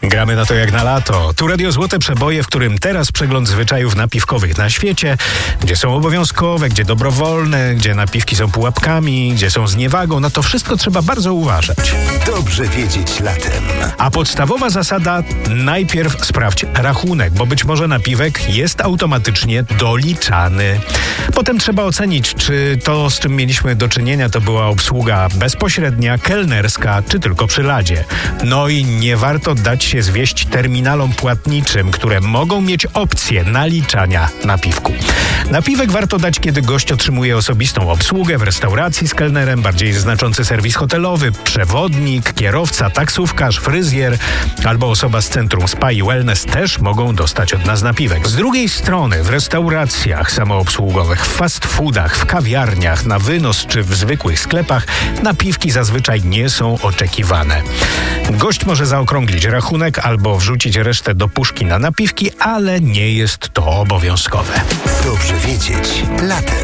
Gramy na to jak na lato. Tu Radio Złote Przeboje, w którym teraz przegląd zwyczajów napiwkowych na świecie, gdzie są obowiązkowe, gdzie dobrowolne, gdzie napiwki są pułapkami, gdzie są zniewagą. Na to wszystko trzeba bardzo uważać. Dobrze wiedzieć latem. A podstawowa zasada: najpierw sprawdź rachunek, bo być może napiwek jest automatycznie doliczany. Potem trzeba ocenić, czy to, z czym mieliśmy do czynienia, to była obsługa bezpośrednia, kelnerska, czy tylko przy ladzie. No i nie warto dać się zwieść terminalom płatniczym, które mogą mieć opcję naliczania napiwku. Napiwek warto dać, kiedy gość otrzymuje osobistą obsługę w restauracji z kelnerem, bardziej znaczący serwis hotelowy, przewodnik, kierowca, taksówkarz, fryzjer albo osoba z centrum spa i wellness też mogą dostać od nas napiwek. Z drugiej strony w restauracjach samoobsługowych, w fast foodach, w kawiarniach, na wynos czy w zwykłych sklepach napiwki zazwyczaj nie są oczekiwane. Gość może zaokrąglić rachunek albo wrzucić resztę do puszki na napiwki, ale nie jest to obowiązkowe. Dobrze wiedzieć latem.